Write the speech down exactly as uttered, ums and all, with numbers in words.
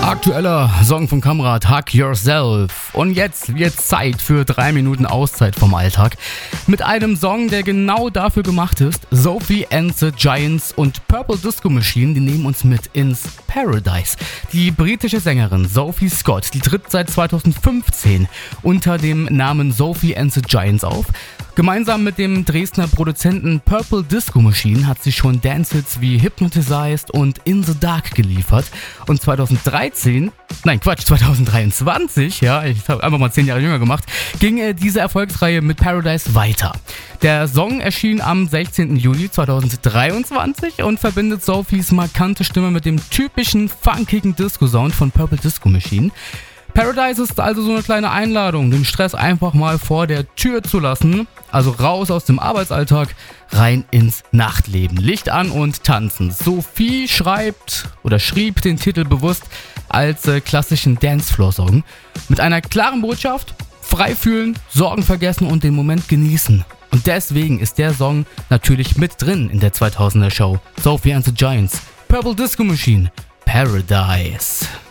Aktueller Song von Kamrat, Hug Yourself. Und jetzt wird Zeit für drei Minuten Auszeit vom Alltag. Mit einem Song, der genau dafür gemacht ist. Sophie and the Giants und Purple Disco Machine, die nehmen uns mit ins Paradise. Die britische Sängerin Sophie Scott, die tritt seit zweitausendfünfzehn unter dem Namen Sophie and the Giants auf. Gemeinsam mit dem Dresdner Produzenten Purple Disco Machine hat sie schon Dancehits wie Hypnotized und In the Dark geliefert. Und zweitausenddreizehn, nein Quatsch, zweitausenddreiundzwanzig, ja, ich habe einfach mal zehn Jahre jünger gemacht, ging äh, diese Erfolgsreihe mit Paradise weiter. Der Song erschien am sechzehnten Juli zweitausenddreiundzwanzig und verbindet Sophies markante Stimme mit dem typischen funkigen Disco-Sound von Purple Disco Machine. Paradise ist also so eine kleine Einladung, den Stress einfach mal vor der Tür zu lassen. Also raus aus dem Arbeitsalltag, rein ins Nachtleben. Licht an und tanzen. Sophie schreibt oder schrieb den Titel bewusst als äh, klassischen Dancefloor-Song. Mit einer klaren Botschaft: frei fühlen, Sorgen vergessen und den Moment genießen. Und deswegen ist der Song natürlich mit drin in der zweitausender Show. Sophie and the Giants, Purple Disco Machine, Paradise.